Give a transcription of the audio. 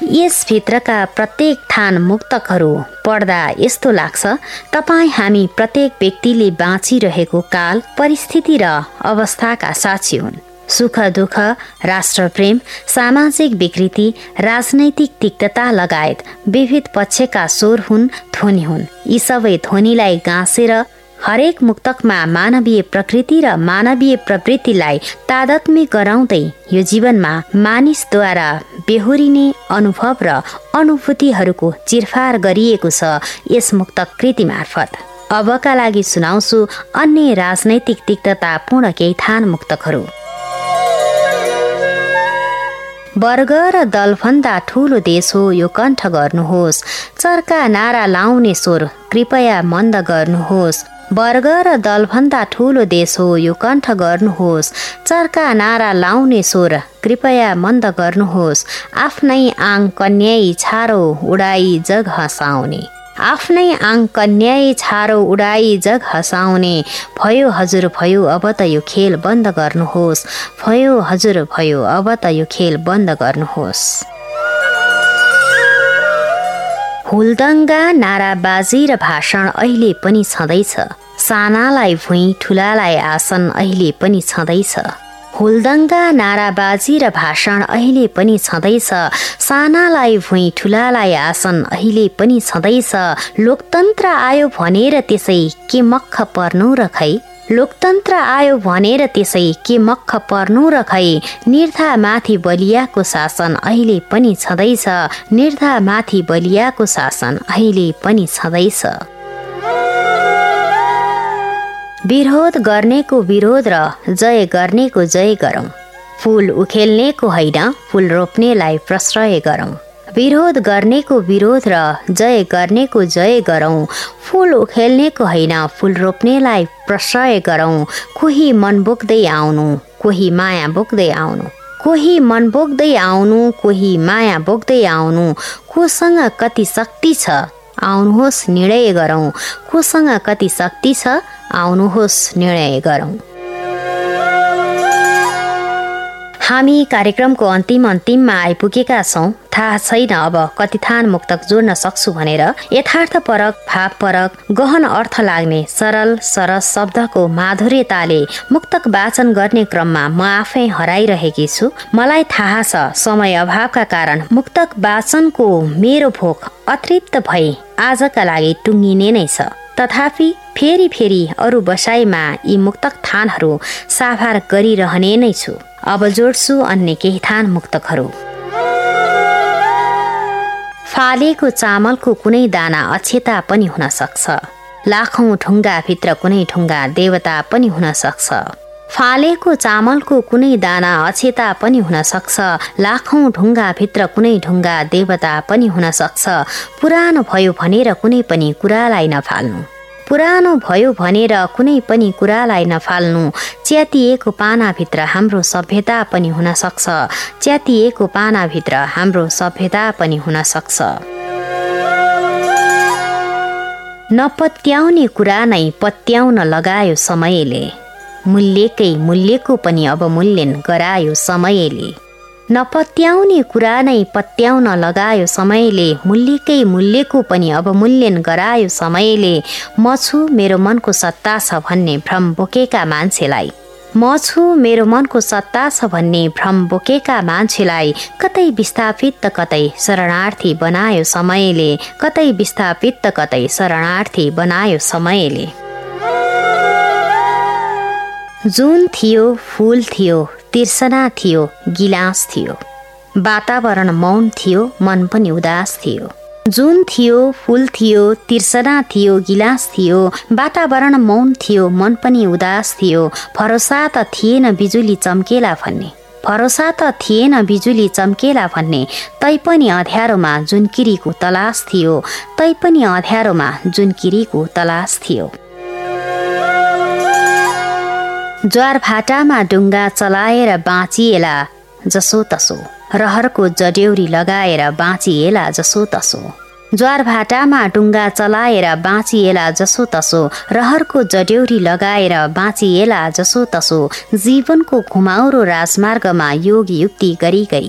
यसभित्रका प्रत्येक थान मुक्तकहरू पढ्दा यस्तो लाग्छ तपाईँ हामी प्रत्येक व्यक्तिले बाँचिरहेको काल, परिस्थिति र अवस्थाका साक्षी हुन्। सुख दुःख, राष्ट्रप्रेम, सामाजिक विकृति, राजनैतिक तिक्तता लगायत विविध पक्षका स्वर हुन्, ध्वनि हुन्। यी सबै ध्वनिलाई गाँसेर हरेक मुक्तकमा मानवीय प्रकृति र मानवीय प्रवृत्तिलाई तादात्म्य गराउँदै यो जीवनमा मानिसद्वारा बेहोरिने अनुभव र अनुभूतिहरूको चिरफार गरिएको छ यस मुक्तक कृति मार्फत। अबका लागि सुनाउँछु अन्य राजनैतिक तिक्ततापूर्ण केही थान मुक्तकहरू। वर्ग र दलभन्दा ठूलो देश हो यो कण्ठ गर्नुहोस्, चर्का नारा लाउने स्वर कृपया मन्द गर्नुहोस्। वर्ग र दलभन्दा ठूलो देश हो यो कण्ठ गर्नुहोस्, चर्का नारा लाउने स्वर कृपया मन्द गर्नुहोस्। आफ्नै आङ कन्याई छारो उडाई जग हँसाउने, आफ्नै आङ कन्याई छारो उडाई जग हँसाउने। भयो हजुर भयो अब त यो खेल बन्द गर्नुहोस्, भयो हजुर भयो अब त यो खेल बन्द गर्नुहोस्। हुलदङ्गा, नाराबाजी र भाषण अहिले पनि छँदैछ, सानालाई भुइँ ठुलालाई आसन अहिले पनि छँदैछ। हुलदङ्गा, नाराबाजी र भाषण अहिले पनि छँदैछ, सानालाई भुइँ ठुलालाई आसन अहिले पनि छँदैछ। लोकतन्त्र आयो भनेर त्यसै के मक्ख पर्नु र खै, लोकतन्त्र आयो भनेर त्यसै के मक्ख पर्नु र खै। निर्धामाथि बलियाको शासन अहिले पनि छँदैछ, निर्धामाथि बलियाको शासन अहिले पनि छँदैछ। विरोध गर्नेको विरोध र जय गर्नेको जय गरौँ, फूल उखेल्नेको होइन फूल रोप्नेलाई प्रश्रय गरौँ। विरोध गर्नेको विरोध र जय गर्नेको जय गरौँ, फूल उखेल्नेको होइन फूल रोप्नेलाई प्रश्रय गरौँ। कोही मन बोक्दै आउनु, कोही माया बोक्दै आउनु, कोही मन बोक्दै आउनु, कोही माया बोक्दै आउनु। कोसँग कति शक्ति छ आउनुहोस् निर्णय गरौँ, कोसँग कति शक्ति छ आउनुहोस् निर्णय गरौँ। हामी कार्यक्रमको अन्तिममा आइपुगेका छौँ। थाहा छैन अब कति थान मुक्तक जोड्न सक्छु भनेर। यथार्थपरक, भावपरक, गहन अर्थ लाग्ने सरल सरस शब्दको माधुर्यताले मुक्तक वाचन गर्ने क्रममा म आफै हराइरहेकी छु। मलाई थाहा छ समय अभावका कारण मुक्तक वाचनको मेरो भोक अतृप्त भई आजका लागि टुङ्गिने नै छ। तथापि फेरि अरू बसाइमा यी मुक्तक थानहरू साभार गरिरहने नै छु। अब जोड्छु अन्य केही थान मुक्तकहरू। फालेको चामलको कुनै दाना अक्षता पनि हुन सक्छ, लाखौं ढुङ्गा भित्र कुनै ढुङ्गा देवता पनि हुन सक्छ। फालेको चामलको कुनै दाना अक्षता पनि हुन सक्छ, लाखौं ढुङ्गा भित्र कुनै ढुङ्गा देवता पनि हुन सक्छ। पुरानो भयो भनेर कुनै पनि कुरालाई नफाल्नु, पुरानो भयो भनेर कुनै पनि कुरालाई नफाल्नु। च्यातिएको पानाभित्र हाम्रो सभ्यता पनि हुन सक्छ, च्यातिएको पानाभित्र हाम्रो सभ्यता पनि हुन सक्छ। नपत्याउने कुरा नै पत्याउन लगायो समयले, मूल्यकै मूल्यको पनि अवमूल्यन गरायो समयले। नपत्याउने कुरा नै पत्याउन लगायो समयले, मूल्यकै मूल्यको पनि अवमूल्यन गरायो समयले। म छु मेरो मनको सत्ता छ भन्ने भ्रम बोकेका मान्छेलाई, म छु मेरो मनको सत्ता छ भन्ने भ्रम बोकेका मान्छेलाई कतै विस्थापित त कतै शरणार्थी बनायो समयले, कतै विस्थापित त कतै शरणार्थी बनायो समयले। जुन थियो फूल थियो तिर्सना थियो गिलास थियो, वातावरण मौन थियो मन पनि उदास थियो। जुन थियो फूल थियो तिर्सना थियो गिलास थियो, वातावरण मौन थियो मन पनि उदास थियो। भरोसा त थिएन बिजुली चम्केला भन्ने, भरोसा त थिएन बिजुली चम्केला भन्ने, तैपनि अँध्यारोमा जुनकिरीको तलास थियो, तैपनि अँध्यारोमा जुनकिरीको तलास थियो। ज्वार भाटामा डुङ्गा चलाएर बाँचिएला जसो तसो, रहरको जड्यौरी लगाएर बाँचिएला जसो तसो। ज्वार भाटामा डुङ्गा चलाएर बाँचिएला जसो तसो, रहरको जड्यौरी लगाएर बाँचिएला जसो तसो। जीवनको घुमाउरो राजमार्गमा योग युक्ति गरी गरी,